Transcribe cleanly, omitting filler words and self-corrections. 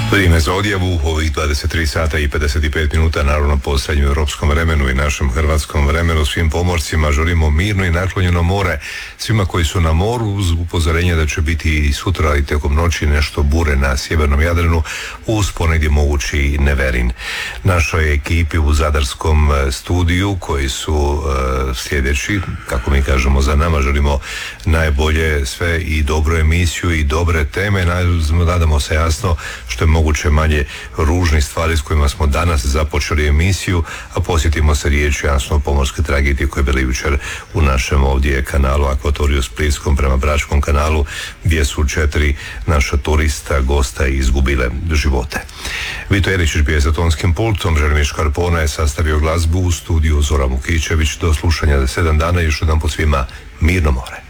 Vrijeme za odjavu ovih 23 sata i 55 minuta, naravno po srednjem europskom vremenu i našem hrvatskom vremenu. Svim pomorcima želimo mirno i naklonjeno more. Svima koji su na moru, uz upozorenje da će biti i sutra i tijekom noći nešto bure na sjevernom Jadranu, uz ponegdje mogući neverin. Našoj ekipi u zadarskom studiju, koji su sljedeći, kako mi kažemo, za nama, želimo najbolje sve i dobru emisiju i dobre teme. Nadamo se jasno što je moguće manje ružnih stvari s kojima smo danas započeli emisiju, a posjetimo se riječi jasno o pomorske tragedije koje je bili jučer u našem ovdje kanalu Akvatoriju Splitskom prema Bračkom kanalu, gdje su 4 naša turista, gosta izgubile živote. Vito Eričić bio je za tonskim pultom, Želimir Škarpona je sastavio glazbu, u studiju Zora Mukičević. Do slušanja za 7 dana, još jedan po svima mirno more.